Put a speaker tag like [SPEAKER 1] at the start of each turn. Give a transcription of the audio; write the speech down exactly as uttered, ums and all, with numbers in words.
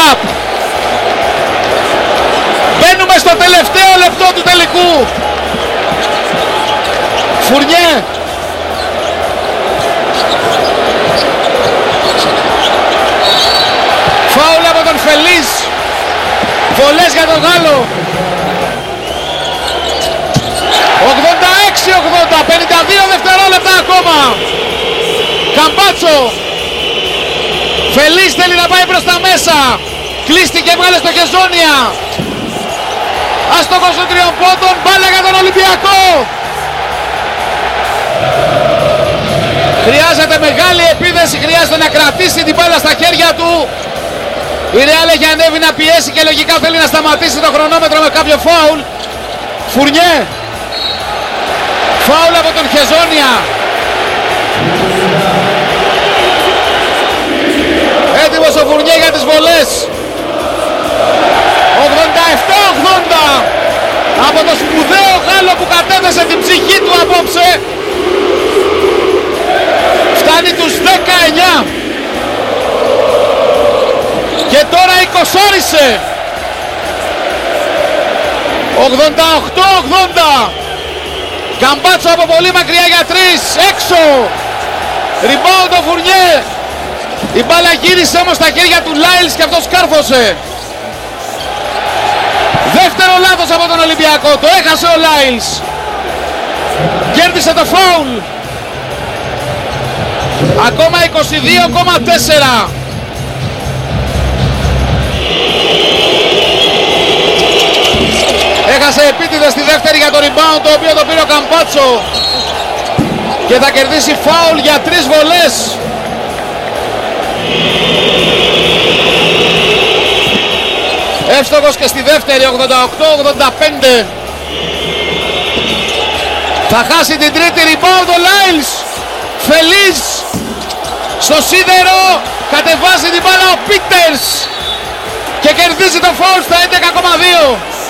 [SPEAKER 1] Μπίλταπ. Μπαίνουμε στο τελευταίο λεπτό του τελικού. Φουρνιέ. Φάουλ από τον Φελίς. Βολές για τον Γάλλο. ογδόντα έξι ογδόντα, πενήντα δύο δευτερόλεπτα ακόμα. Καμπάτσο. Φελίς θέλει να πάει προς τα μέσα. Κλείστηκε, βγάλε στο Χεζόνια. Άστοχος των τριών πόντων, μπάλα για τον Ολυμπιακό. Χρειάζεται μεγάλη επίδεση, χρειάζεται να κρατήσει την μπάλα στα χέρια του. Η Ρεάλ έχει ανέβει να πιέσει και λογικά θέλει να σταματήσει το χρονόμετρο με κάποιο φάουλ. Φουρνιέ. Φάουλ από τον Χεζόνια. Έτοιμος ο Φουρνιέ για τις βολές. ογδόντα επτά ογδόντα από το σπουδαίο Γάλλο που κατέθεσε την ψυχή του απόψε. Φτάνει τους δεκαεννιά. Και τώρα εικοσόρισε. ογδόντα οκτώ ογδόντα. Καμπάτσο από πολύ μακριά για τρεις. Έξω. Rebound το Φουρνιέ. Η μπάλα γύρισε όμως στα χέρια του Λάιλς και αυτός κάρφωσε. Δεύτερο λάθος από τον Ολυμπιακό. Το έχασε ο Λάιλς. Κέρδισε το φάουλ. Ακόμα είκοσι δύο κόμμα τέσσερα. Έχασε επίτηδες στη δεύτερη για το rebound, το οποίο το πήρε ο Καμπάτσο. Και θα κερδίσει φάουλ για τρεις βολές. Εύστοχος και στη δεύτερη, ογδόντα οκτώ ογδόντα πέντε. Θα χάσει την τρίτη, rebound ο Λάιλς. Φελίς στο σίδερο, κατεβάζει την μπάλα ο Πίτερς και κερδίζει το φάουλ στα έντεκα κόμμα δύο.